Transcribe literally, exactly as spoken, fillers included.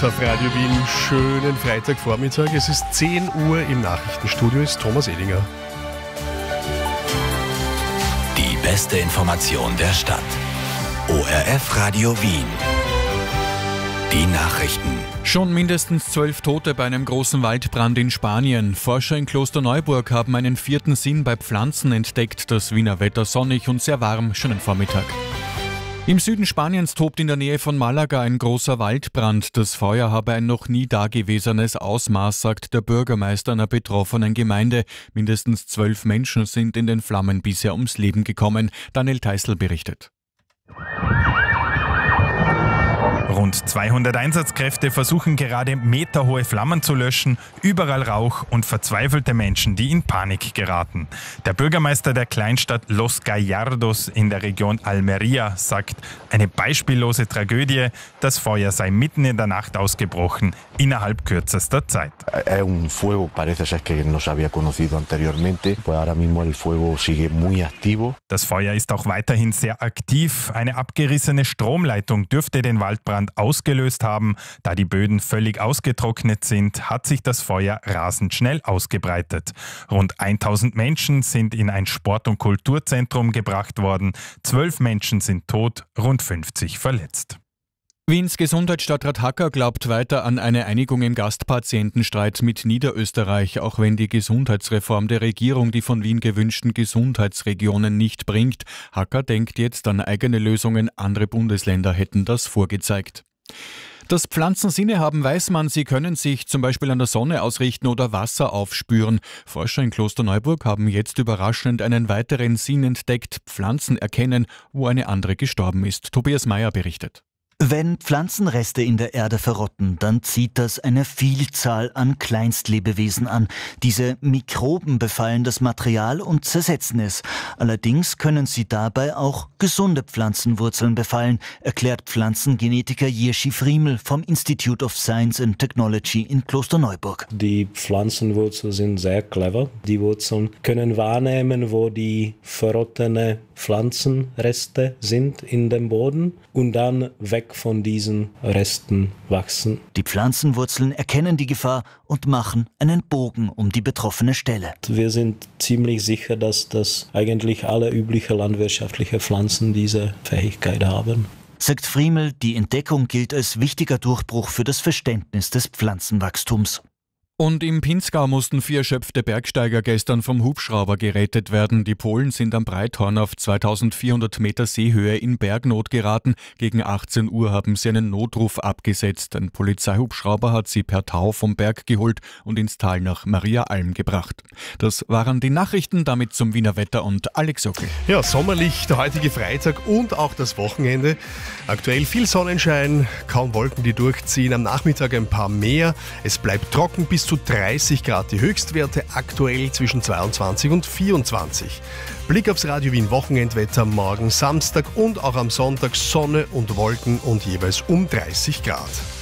Auf Radio Wien, schönen Freitagvormittag. Es ist zehn Uhr, im Nachrichtenstudio ist Thomas Edinger. Die beste Information der Stadt. O R F Radio Wien. Die Nachrichten. Schon mindestens zwölf Tote bei einem großen Waldbrand in Spanien. Forscher in Klosterneuburg haben einen vierten Sinn bei Pflanzen entdeckt. Das Wiener Wetter sonnig und sehr warm. Schönen Vormittag. Im Süden Spaniens tobt in der Nähe von Malaga ein großer Waldbrand. Das Feuer habe ein noch nie dagewesenes Ausmaß, sagt der Bürgermeister einer betroffenen Gemeinde. Mindestens zwölf Menschen sind in den Flammen bisher ums Leben gekommen. Daniel Theißl berichtet. Rund zweihundert Einsatzkräfte versuchen gerade meterhohe Flammen zu löschen, überall Rauch und verzweifelte Menschen, die in Panik geraten. Der Bürgermeister der Kleinstadt Los Gallardos in der Region Almería sagt, eine beispiellose Tragödie, das Feuer sei mitten in der Nacht ausgebrochen, innerhalb kürzester Zeit. Es un fuego, parece ser que no se había conocido anteriormente, pues ahora mismo el fuego sigue muy activo. Das Feuer ist auch weiterhin sehr aktiv. Eine abgerissene Stromleitung dürfte den Waldbrand ausgelöst haben. Da die Böden völlig ausgetrocknet sind, hat sich das Feuer rasend schnell ausgebreitet. Rund tausend Menschen sind in ein Sport- und Kulturzentrum gebracht worden. Zwölf Menschen sind tot, rund fünfzig verletzt. Wiens Gesundheitsstadtrat Hacker glaubt weiter an eine Einigung im Gastpatientenstreit mit Niederösterreich, auch wenn die Gesundheitsreform der Regierung die von Wien gewünschten Gesundheitsregionen nicht bringt. Hacker denkt jetzt an eigene Lösungen, andere Bundesländer hätten das vorgezeigt. Dass Pflanzen Sinne haben, weiß man. Sie können sich zum Beispiel an der Sonne ausrichten oder Wasser aufspüren. Forscher in Klosterneuburg haben jetzt überraschend einen weiteren Sinn entdeckt: Pflanzen erkennen, wo eine andere gestorben ist. Tobias Meyer berichtet. Wenn Pflanzenreste in der Erde verrotten, dann zieht das eine Vielzahl an Kleinstlebewesen an. Diese Mikroben befallen das Material und zersetzen es. Allerdings können sie dabei auch gesunde Pflanzenwurzeln befallen, erklärt Pflanzengenetiker Jiří Friemel vom Institute of Science and Technology in Klosterneuburg. Die Pflanzenwurzeln sind sehr clever. Die Wurzeln können wahrnehmen, wo die verrottene Pflanzenreste sind in dem Boden und dann weg von diesen Resten wachsen. Die Pflanzenwurzeln erkennen die Gefahr und machen einen Bogen um die betroffene Stelle. Wir sind ziemlich sicher, dass das eigentlich alle üblichen landwirtschaftlichen Pflanzen diese Fähigkeit haben. Sagt Friemel, die Entdeckung gilt als wichtiger Durchbruch für das Verständnis des Pflanzenwachstums. Und im Pinzgau mussten vier erschöpfte Bergsteiger gestern vom Hubschrauber gerettet werden. Die Polen sind am Breithorn auf zweitausendvierhundert Meter Seehöhe in Bergnot geraten. Gegen achtzehn Uhr haben sie einen Notruf abgesetzt. Ein Polizeihubschrauber hat sie per Tau vom Berg geholt und ins Tal nach Mariaalm gebracht. Das waren die Nachrichten, damit zum Wiener Wetter und Alex Sockel. Ja, sommerlich der heutige Freitag und auch das Wochenende. Aktuell viel Sonnenschein, kaum Wolken, die durchziehen. Am Nachmittag ein paar mehr. Es bleibt trocken bis zu dreißig Grad. Die Höchstwerte aktuell zwischen zweiundzwanzig und vierundzwanzig. Blick aufs Radio Wien Wochenendwetter morgen Samstag und auch am Sonntag Sonne und Wolken und jeweils um dreißig Grad.